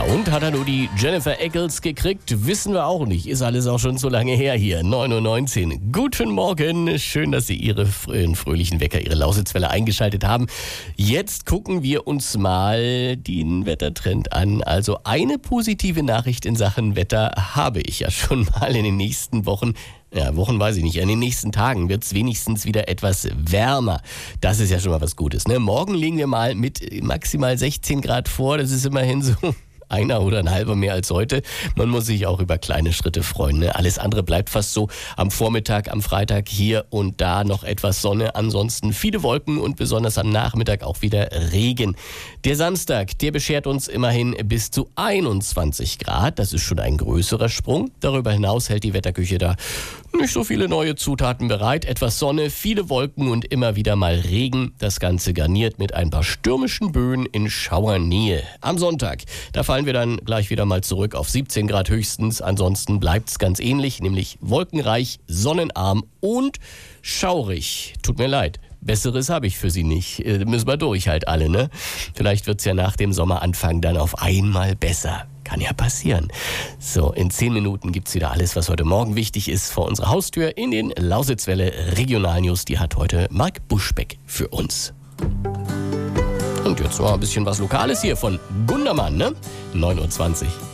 Und hat er nur die Jennifer Eccles gekriegt? Wissen wir auch nicht. Ist alles auch schon so lange her hier. 9:19 Uhr. Guten Morgen. Schön, dass Sie Ihren fröhlichen Wecker, Ihre Lausitzwelle eingeschaltet haben. Jetzt gucken wir uns mal den Wettertrend an. Also eine positive Nachricht in Sachen Wetter habe ich ja schon mal in den nächsten Wochen. Ja, Wochen weiß ich nicht. In den nächsten Tagen wird es wenigstens wieder etwas wärmer. Das ist ja schon mal was Gutes, ne? Morgen liegen wir mal mit maximal 16 Grad vor. Das ist immerhin so einer oder ein halber mehr als heute. Man muss sich auch über kleine Schritte freuen, ne? Alles andere bleibt fast so. Am Vormittag, am Freitag hier und da noch etwas Sonne. Ansonsten viele Wolken und besonders am Nachmittag auch wieder Regen. Der Samstag, der beschert uns immerhin bis zu 21 Grad. Das ist schon ein größerer Sprung. Darüber hinaus hält die Wetterküche da nicht so viele neue Zutaten bereit. Etwas Sonne, viele Wolken und immer wieder mal Regen. Das Ganze garniert mit ein paar stürmischen Böen in Schauernähe. Am Sonntag, da fallen wir dann gleich wieder mal zurück auf 17 Grad höchstens. Ansonsten bleibt es ganz ähnlich, nämlich wolkenreich, sonnenarm und schaurig. Tut mir leid. Besseres habe ich für Sie nicht. Müssen wir durch halt alle, ne? Vielleicht wird es ja nach dem Sommeranfang dann auf einmal besser. Kann ja passieren. So, in 10 Minuten gibt es wieder alles, was heute Morgen wichtig ist, vor unserer Haustür in den Lausitzwelle Regionalnews. Die hat heute Marc Buschbeck für uns. Und jetzt mal ein bisschen was Lokales hier von Gundermann, ne? 9:20 Uhr.